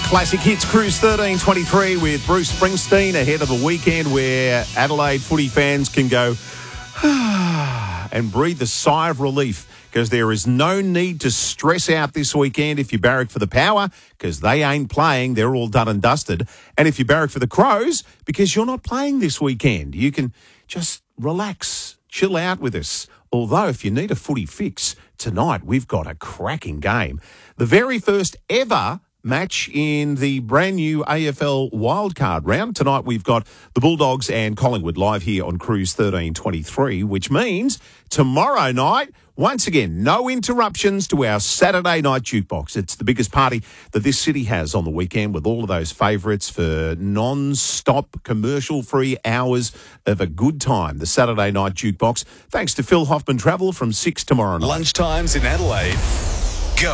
Classic Hits Cruise 1323 with Bruce Springsteen ahead of a weekend where Adelaide footy fans can go and breathe a sigh of relief because there is no need to stress out this weekend if you barrack for the Power because they ain't playing. They're all done and dusted. And if you barrack for the Crows because you're not playing this weekend, you can just relax, chill out with us. Although if you need a footy fix, tonight we've got a cracking game. The very first ever match in the brand new AFL wildcard round. Tonight we've got the Bulldogs and Collingwood live here on Cruise 1323, which means tomorrow night, once again, no interruptions to our Saturday night jukebox. It's the biggest party that this city has on the weekend with all of those favourites for non-stop commercial-free hours of a good time. The Saturday night jukebox, thanks to Phil Hoffman Travel from 6 tomorrow night. Lunchtimes in Adelaide.